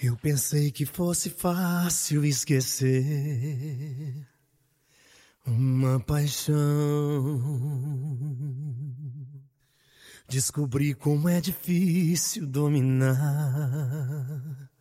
Eu pensei que fosse fácil esquecer uma paixão. Descobri como é difícil dominar